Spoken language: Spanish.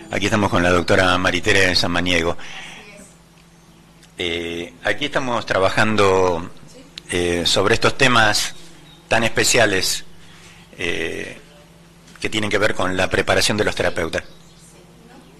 Aquí estamos con la doctora Maritere Samaniego. Aquí estamos trabajando sobre estos temas tan especiales que tienen que ver con la preparación de los terapeutas.